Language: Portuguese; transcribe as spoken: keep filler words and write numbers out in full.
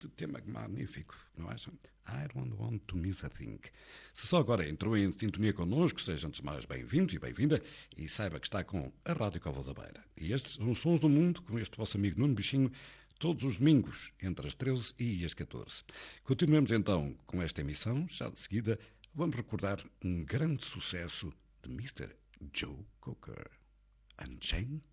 Que tema magnífico, não acham? I don't want to miss a thing. Se só agora entrou em sintonia connosco, seja antes de mais bem-vindo e bem-vinda e saiba que está com a Rádio Cova da Beira. E estes são os Sons do Mundo, com este vosso amigo Nuno Bichinho, todos os domingos, entre as treze e as catorze. Continuemos então com esta emissão. Já de seguida vamos recordar um grande sucesso de mister Joe Cocker, Unchained